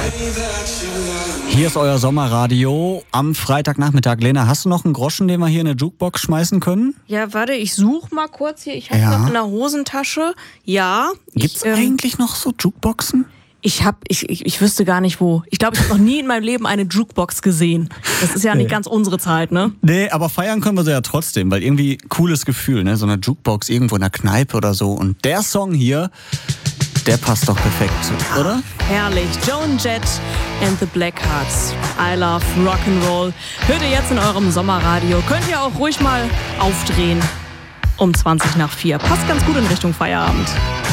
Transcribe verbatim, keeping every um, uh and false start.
Hier ist euer Sommerradio am Freitagnachmittag. Lena, hast du noch einen Groschen, den wir hier in eine Jukebox schmeißen können? Ja, warte, ich suche mal kurz hier. Ich habe Ja. noch in der Hosentasche. Ja. Gibt's ich, ähm, eigentlich noch so Jukeboxen? Ich hab, ich, ich, ich wüsste gar nicht wo. Ich glaube, ich habe noch nie in meinem Leben eine Jukebox gesehen. Das ist ja nicht ganz unsere Zeit, ne? Nee, aber feiern können wir sie ja trotzdem, weil irgendwie cooles Gefühl, ne? So eine Jukebox irgendwo in der Kneipe oder so. Und der Song hier, der passt doch perfekt, oder? Herrlich. Joan Jett and the Blackhearts. I love Rock'n'Roll. Hört ihr jetzt in eurem Sommerradio. Könnt ihr auch ruhig mal aufdrehen. Um zwanzig nach vier. Passt ganz gut in Richtung Feierabend.